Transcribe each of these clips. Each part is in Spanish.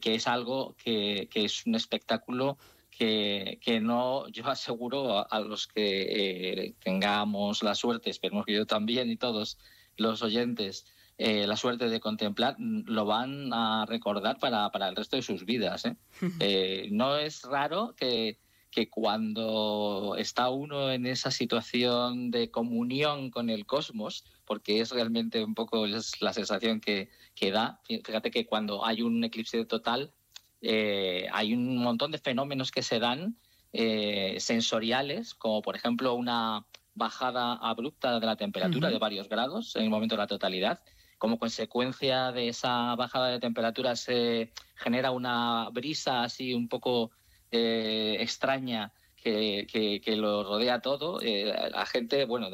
que es algo que es un espectáculo que no, yo aseguro a los que tengamos la suerte, esperemos que yo también y todos los oyentes, la suerte de contemplar, lo van a recordar para el resto de sus vidas. No es raro que cuando está uno en esa situación de comunión con el cosmos, porque es realmente un poco es la sensación que da, fíjate que cuando hay un eclipse total, hay un montón de fenómenos que se dan sensoriales, como por ejemplo una bajada abrupta de la temperatura de varios grados en el momento de la totalidad. Como consecuencia de esa bajada de temperatura se genera una brisa así un poco extraña que lo rodea todo. La gente, bueno,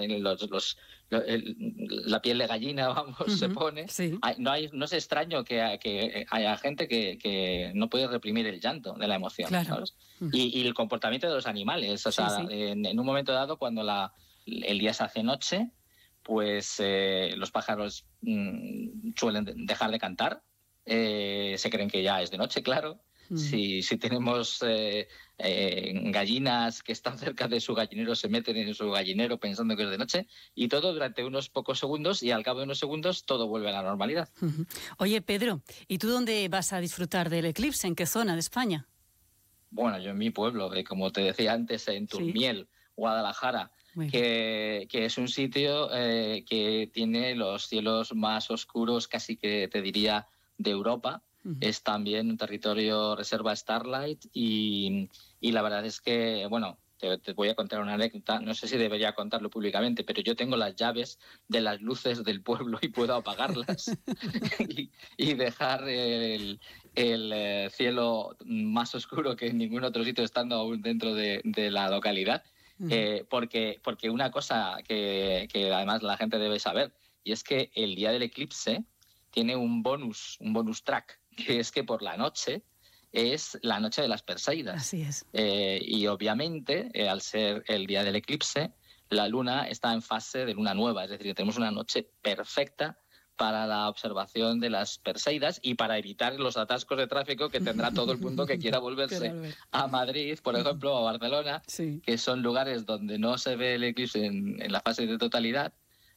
la piel de gallina, vamos, se pone. Sí. No es extraño que haya gente que no puede reprimir el llanto de la emoción, claro. ¿sabes? Y el comportamiento de los animales. O sea, sí. En un momento dado, cuando el día se hace noche, pues los pájaros suelen dejar de cantar. Se creen que ya es de noche, claro. Si tenemos gallinas que están cerca de su gallinero, se meten en su gallinero pensando que es de noche, y todo durante unos pocos segundos, y al cabo de unos segundos todo vuelve a la normalidad. Oye, Pedro, ¿y tú dónde vas a disfrutar del eclipse? ¿En qué zona de España? Bueno, yo en mi pueblo, como te decía antes, en Turmiel, Guadalajara, que es un sitio que tiene los cielos más oscuros, casi que te diría, de Europa. Es también un territorio reserva Starlight y la verdad es que, bueno, te voy a contar una anécdota, no sé si debería contarlo públicamente, pero yo tengo las llaves de las luces del pueblo y puedo apagarlas y dejar el cielo más oscuro que en ningún otro sitio, estando aún dentro de la localidad. Porque una cosa que además la gente debe saber, y es que el día del eclipse tiene un bonus track, que es que por la noche es la noche de las Perseidas. Así es. Y obviamente, al ser el día del eclipse, la luna está en fase de luna nueva, es decir, que tenemos una noche perfecta para la observación de las Perseidas y para evitar los atascos de tráfico que tendrá todo el mundo que quiera volverse a Madrid, por ejemplo, o a Barcelona, que son lugares donde no se ve el eclipse en la fase de totalidad.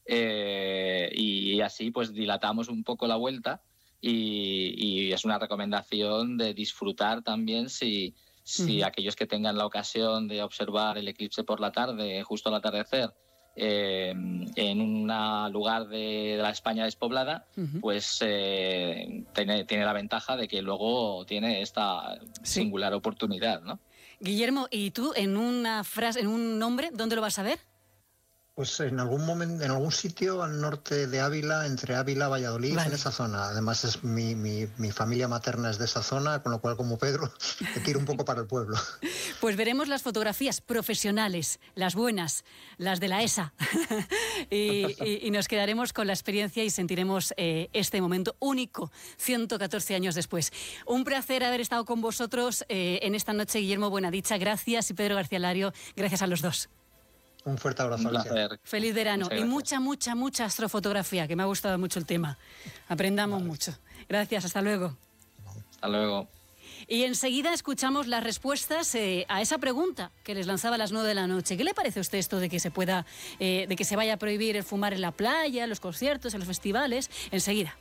Y así pues dilatamos un poco la vuelta y es una recomendación de disfrutar también si aquellos que tengan la ocasión de observar el eclipse por la tarde, justo al atardecer, en un lugar de la España despoblada, pues tiene la ventaja de que luego tiene esta singular oportunidad, ¿no? Guillermo, ¿y tú en una frase, en un nombre, dónde lo vas a ver? Pues en algún momento, en algún sitio al norte de Ávila, entre Ávila y Valladolid, en esa zona. Además es mi familia materna es de esa zona, con lo cual, como Pedro, te tiro un poco para el pueblo. Pues veremos las fotografías profesionales, las buenas, las de la ESA, y nos quedaremos con la experiencia y sentiremos este momento único, 114 años después. Un placer haber estado con vosotros en esta noche, Guillermo Buenadicha, gracias, y Pedro García Lario, gracias a los dos. Un fuerte abrazo. Un placer. Feliz verano y mucha astrofotografía, que me ha gustado mucho el tema. Aprendamos mucho. Gracias, hasta luego. Hasta luego. Y enseguida escuchamos las respuestas a esa pregunta que les lanzaba a las 9 de la noche. ¿Qué le parece a usted esto de que se pueda, de que se vaya a prohibir el fumar en la playa, en los conciertos, en los festivales? Enseguida.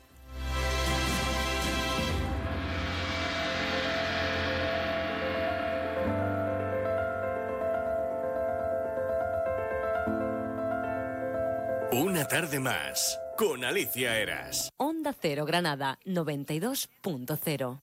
Una tarde más, con Alicia Eras. Onda Cero Granada, 92.0.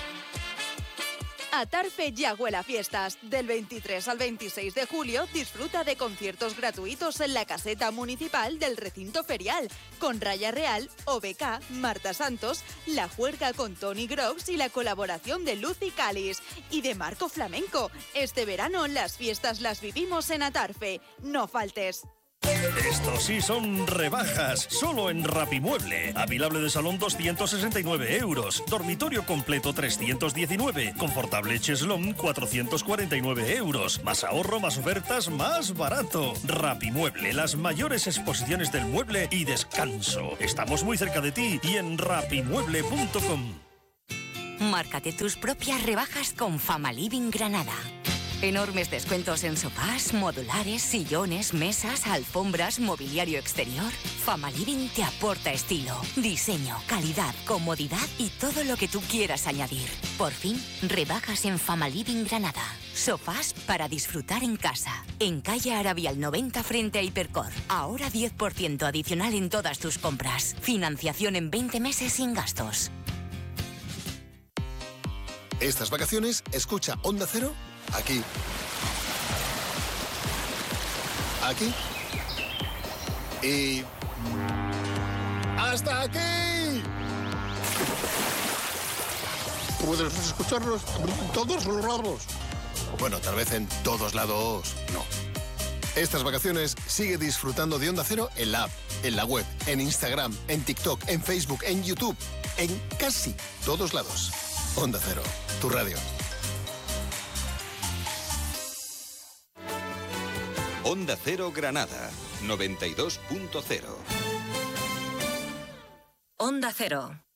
Atarfe ya huele a fiestas. Del 23 al 26 de julio disfruta de conciertos gratuitos en la caseta municipal del recinto ferial, con Raya Real, OBK, Marta Santos, La Juerga con Tony Groves y la colaboración de Lucy Calis y de Marco Flamenco. Este verano las fiestas las vivimos en Atarfe. No faltes. Estos sí son rebajas, solo en Rapimueble. Avilable de salón 269 euros, dormitorio completo 319, confortable cheslón 449 euros. Más ahorro, más ofertas, más barato. Rapimueble, las mayores exposiciones del mueble y descanso. Estamos muy cerca de ti y en rapimueble.com. Márcate tus propias rebajas con Famaliving Granada. Enormes descuentos en sofás, modulares, sillones, mesas, alfombras, mobiliario exterior. Famaliving te aporta estilo, diseño, calidad, comodidad y todo lo que tú quieras añadir. Por fin, rebajas en Famaliving Granada. Sofás para disfrutar en casa. En calle Arabial 90 frente a Hipercor. Ahora 10% adicional en todas tus compras. Financiación en 20 meses sin gastos. Estas vacaciones, escucha Onda Cero aquí. Aquí. Y... ¡hasta aquí! Puedes escucharnos en todos los lados. Bueno, tal vez en todos lados no. Estas vacaciones sigue disfrutando de Onda Cero en la app, en la web, en Instagram, en TikTok, en Facebook, en YouTube, en casi todos lados. Onda Cero, tu radio. Onda Cero Granada, 92.0. Onda Cero.